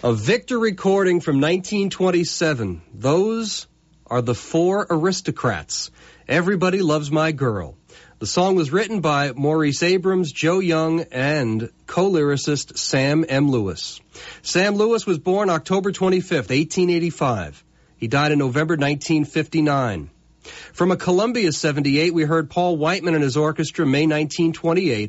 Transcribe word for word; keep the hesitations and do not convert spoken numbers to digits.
A Victor recording from nineteen twenty-seven. Those are the Four Aristocrats. Everybody Loves My Girl. The song was written by Maurice Abrams, Joe Young, and co-lyricist Sam M. Lewis. Sam Lewis was born October twenty-fifth, eighteen eighty-five. He died in November nineteen fifty-nine. From a Columbia seventy-eight, we heard Paul Whiteman and his orchestra, May nineteen twenty-eight.